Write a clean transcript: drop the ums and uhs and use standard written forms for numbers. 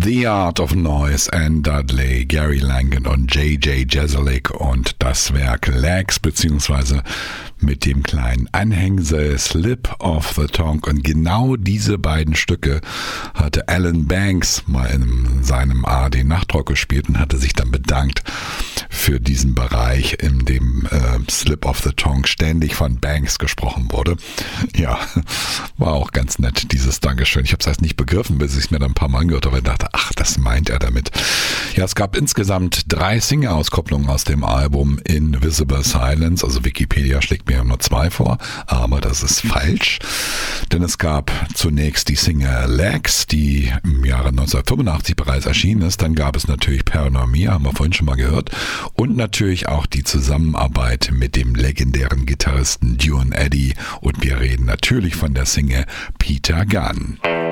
The Art of Noise, Anne Dudley, Gary Langen und J.J. Jeselnik und das Werk Legs, beziehungsweise mit dem kleinen Anhängsel Slip of the Tongue. Und genau diese beiden Stücke hatte Alan Banks mal in seinem ARD Nachtrock gespielt und hatte sich dann bedankt für diesen Bereich, in dem Slip of the Tongue ständig von Banks gesprochen wurde. Ja, war auch ganz nett, dieses Dankeschön. Ich habe es erst nicht begriffen, bis ich es mir dann ein paar Mal angehört habe und dachte, ach, das meint er damit. Ja, es gab insgesamt 3 Single-Auskopplungen aus dem Album Invisible Silence. Also Wikipedia schlägt mir nur 2 vor, aber das ist falsch. Denn es gab zunächst die Single Legs, die im Jahre 1985 bereits erschienen ist. Dann gab es natürlich Paranormia, haben wir vorhin schon mal gehört. Und natürlich auch die Zusammenarbeit mit dem legendären Gitarristen Duane Eddy. Und wir reden natürlich von der Single Peter Gunn.